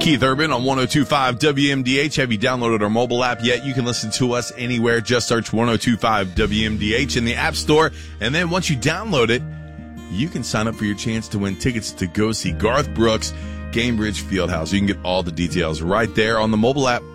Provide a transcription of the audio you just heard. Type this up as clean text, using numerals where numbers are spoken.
Keith Urban on 102.5 WMDH. Have you downloaded our mobile app yet? You can listen to us anywhere. Just search 102.5 WMDH in the App Store. And then once you download it, you can sign up for your chance to win tickets to go see Garth Brooks, Gainbridge Fieldhouse. You can get all the details right there on the mobile app.